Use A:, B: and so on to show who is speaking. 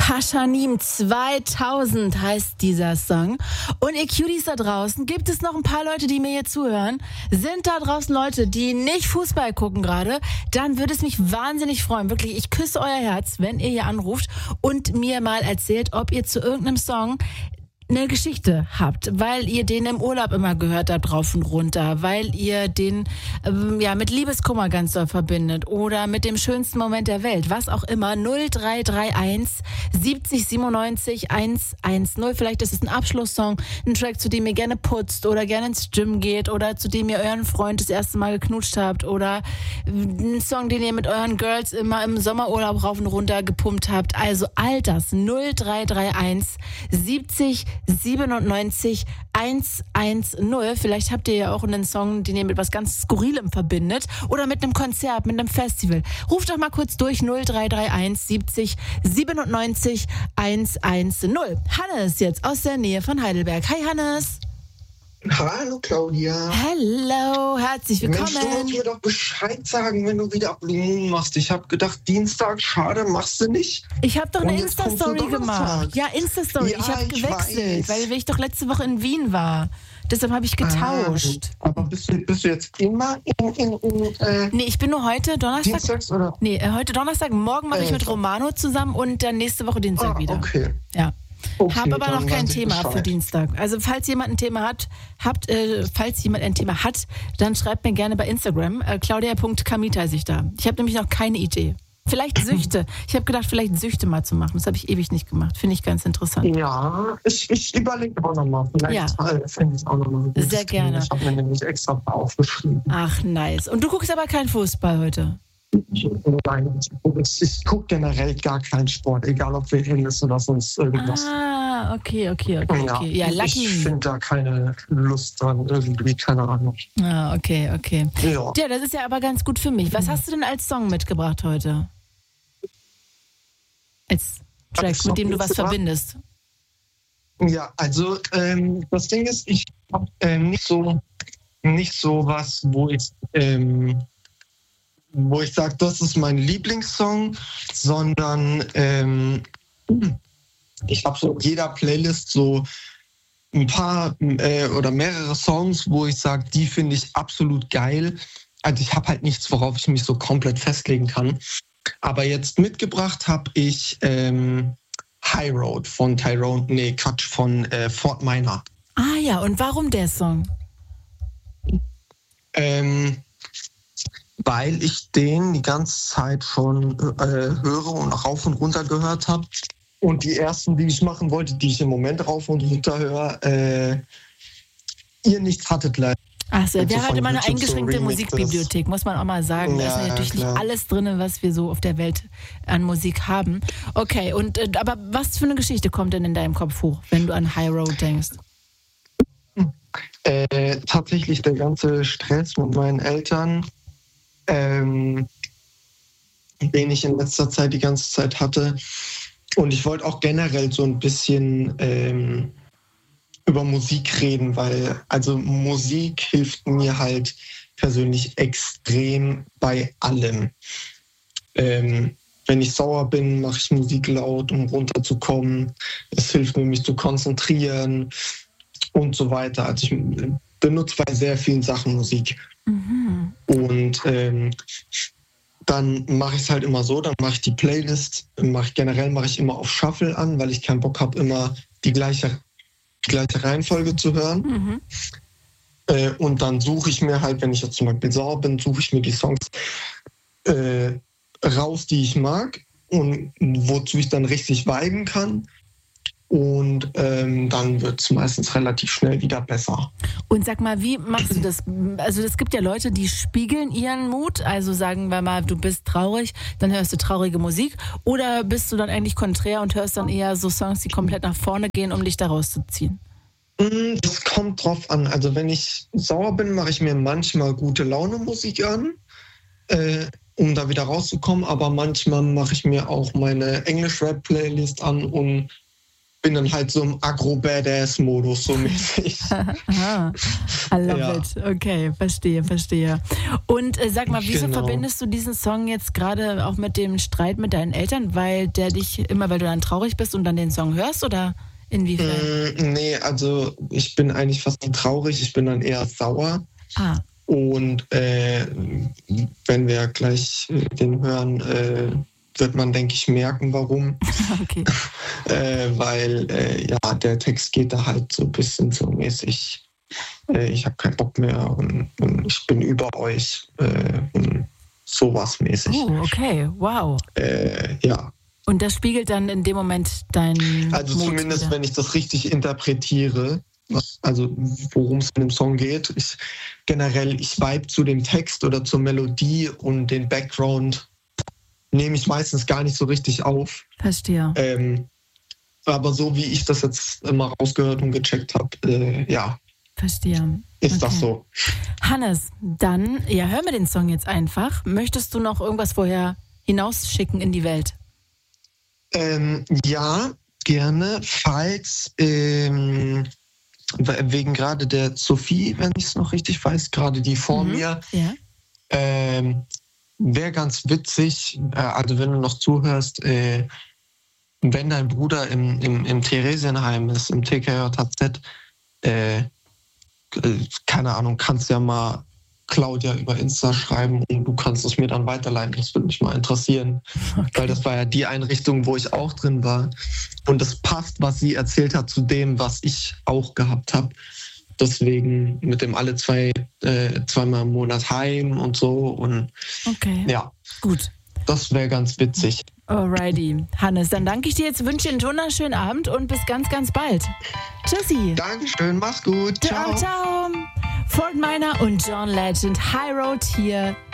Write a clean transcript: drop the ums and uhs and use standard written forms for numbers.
A: Pashanim 2000 heißt dieser Song. Und ihr Cuties da draußen, gibt es noch ein paar Leute, die mir hier zuhören? Sind da draußen Leute, die nicht Fußball gucken gerade? Dann würde es mich wahnsinnig freuen. Wirklich, ich küsse euer Herz, wenn ihr hier anruft und mir mal erzählt, ob ihr zu irgendeinem Song eine Geschichte habt, weil ihr den im Urlaub immer gehört habt, rauf und runter, weil ihr den mit Liebeskummer ganz doll verbindet oder mit dem schönsten Moment der Welt, was auch immer. 0331 70 97 110. Vielleicht ist es ein Abschlusssong, ein Track, zu dem ihr gerne putzt oder gerne ins Gym geht oder zu dem ihr euren Freund das erste Mal geknutscht habt oder ein Song, den ihr mit euren Girls immer im Sommerurlaub rauf und runter gepumpt habt. Also all das. 0331 70 97 110. Vielleicht habt ihr ja auch einen Song, den ihr mit was ganz Skurrilem verbindet oder mit einem Konzert, mit einem Festival. Ruft doch mal kurz durch 0331 70 97 110. Hannes jetzt aus der Nähe von Heidelberg. Hi Hannes.
B: Hallo Claudia.
A: Hallo, herzlich willkommen.
B: Mensch, du musst mir doch Bescheid sagen, wenn du wieder Blumen machst. Ich habe gedacht, Dienstag, schade, machst du nicht.
A: Ich habe doch eine Insta-Story gemacht. Ja, Insta-Story. Ja, ich habe gewechselt, weil ich doch letzte Woche in Wien war. Deshalb habe ich getauscht.
B: Aber bist du jetzt immer
A: Nee, ich bin nur heute Donnerstag.
B: Dienstags, oder?
A: Nee, heute Donnerstag. Morgen mache ich mit Romano zusammen und dann nächste Woche Dienstag wieder.
B: Okay.
A: Ja.
B: Okay,
A: habe aber noch kein Thema
B: Bescheid.
A: für Dienstag. Also falls jemand ein Thema hat, dann schreibt mir gerne bei Instagram. Claudia.kamita heiße ich da. Ich habe nämlich noch keine Idee. Vielleicht Süchte. Ich habe gedacht, vielleicht Süchte mal zu machen. Das habe ich ewig nicht gemacht. Finde ich ganz interessant.
B: Ja, ich überlege auch nochmal. Vielleicht finde ich es auch nochmal.
A: Sehr gerne.
B: Ich habe mir nämlich extra aufgeschrieben.
A: Ach, nice. Und du guckst aber keinen Fußball heute?
B: Nein, ich gucke generell gar keinen Sport, egal ob WM ist oder sonst irgendwas.
A: Ah, okay. Ja, lucky.
B: Ich finde da keine Lust dran, irgendwie, keine Ahnung.
A: Ah, okay.
B: Ja.
A: Ja, das ist ja aber ganz gut für mich. Was hast du denn als Song mitgebracht heute? Als Track, mit dem du was verbindest?
B: Ja, also das Ding ist, ich habe nicht so was, wo ich sage, das ist mein Lieblingssong, sondern ich habe so in jeder Playlist so ein paar oder mehrere Songs, wo ich sage, die finde ich absolut geil. Also ich habe halt nichts, worauf ich mich so komplett festlegen kann. Aber jetzt mitgebracht habe ich High Road von von Fort Minor.
A: Ah ja, und warum der Song?
B: Weil ich den die ganze Zeit schon höre und rauf und runter gehört habe. Und die ersten, die ich machen wollte, die ich im Moment rauf und runter höre, ihr nichts hattet leider.
A: Achso, wir haben halt immer eine
B: YouTube
A: eingeschränkte
B: so
A: Musikbibliothek, muss man auch mal sagen. Da ist natürlich nicht alles drin, was wir so auf der Welt an Musik haben. Okay, und aber was für eine Geschichte kommt denn in deinem Kopf hoch, wenn du an High Road denkst?
B: Tatsächlich der ganze Stress mit meinen Eltern, den ich in letzter Zeit die ganze Zeit hatte. Und ich wollte auch generell so ein bisschen über Musik reden, weil also Musik hilft mir halt persönlich extrem bei allem. Wenn ich sauer bin, mache ich Musik laut, um runterzukommen. Es hilft mir, mich zu konzentrieren und so weiter. Also ich benutze bei sehr vielen Sachen Musik. Mhm. Und dann mache ich es halt immer so, dann mache ich die Playlist, mache ich immer auf Shuffle an, weil ich keinen Bock habe, immer die gleiche Reihenfolge zu hören. Mhm. Und dann suche ich mir halt, wenn ich jetzt zum Beispiel sauer bin, suche ich mir die Songs raus, die ich mag und wozu ich dann richtig viben kann. Und dann wird es meistens relativ schnell wieder besser.
A: Und sag mal, wie machst du das? Also es gibt ja Leute, die spiegeln ihren Mut. Also sagen wir mal, du bist traurig, dann hörst du traurige Musik. Oder bist du dann eigentlich konträr und hörst dann eher so Songs, die komplett nach vorne gehen, um dich da rauszuziehen?
B: Das kommt drauf an. Also wenn ich sauer bin, mache ich mir manchmal gute Laune Musik an, um da wieder rauszukommen. Aber manchmal mache ich mir auch meine Englisch-Rap-Playlist an, um bin dann halt so im Agro-Badass-Modus, so mäßig.
A: Aha. I love it. Okay, verstehe. Und sag mal, wieso verbindest du diesen Song jetzt gerade auch mit dem Streit mit deinen Eltern? Weil der dich immer, weil du dann traurig bist und dann den Song hörst, oder inwiefern?
B: Nee, also ich bin eigentlich fast nicht traurig, ich bin dann eher sauer. Und wenn wir gleich den hören, wird man, denke ich, merken, warum.
A: Okay.
B: Weil der Text geht da halt so ein bisschen so mäßig, ich habe keinen Bock mehr und ich bin über euch und sowas mäßig.
A: Okay, wow.
B: Ja.
A: Und das spiegelt dann in dem Moment dein
B: Also
A: Mut
B: zumindest,
A: wieder.
B: wenn ich das richtig interpretiere, also worum es in dem Song geht. Ich vibe zu dem Text oder zur Melodie und den Background nehme ich meistens gar nicht so richtig auf.
A: Verstehe.
B: Aber so wie ich das jetzt immer rausgehört und gecheckt habe,
A: Verstehe.
B: Ist das so.
A: Hannes, dann hören wir den Song jetzt einfach. Möchtest du noch irgendwas vorher hinausschicken in die Welt?
B: Ja, gerne. Falls wegen gerade der Sophie, wenn ich es noch richtig weiß, gerade die vor mir, wäre ganz witzig, also wenn du noch zuhörst, wenn dein Bruder im Theresienheim ist, im TKJZ, keine Ahnung, kannst ja mal Claudia über Insta schreiben und du kannst es mir dann weiterleiten. Das würde mich mal interessieren, weil das war ja die Einrichtung, wo ich auch drin war. Und das passt, was sie erzählt hat, zu dem, was ich auch gehabt habe. Deswegen mit dem alle zweimal im Monat heim und so. Und ja,
A: gut.
B: Das wäre ganz witzig.
A: Alrighty. Hannes, dann danke ich dir jetzt, wünsche dir einen wunderschönen Abend und bis ganz, ganz bald. Tschüssi.
B: Dankeschön, mach's gut. Ciao.
A: Ciao. Fort Minor und John Legend, High Road hier